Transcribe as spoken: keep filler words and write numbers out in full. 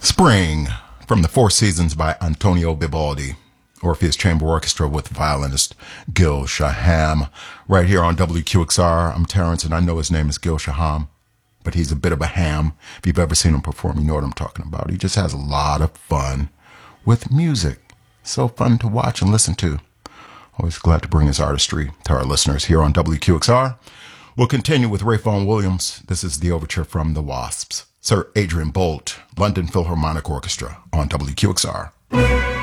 Spring from the Four Seasons by Antonio Vivaldi. Orpheus Chamber Orchestra with violinist Gil Shaham. Right here on W Q X R. I'm Terrence, and I know his name is Gil Shaham, but he's a bit of a ham. If you've ever seen him perform, you know what I'm talking about. He just has a lot of fun with music. So fun to watch and listen to. Always glad to bring his artistry to our listeners here on W Q X R. We'll continue with Ray Vaughan Williams. This is the overture from The Wasps. Sir Adrian Bolt, London Philharmonic Orchestra on W Q X R.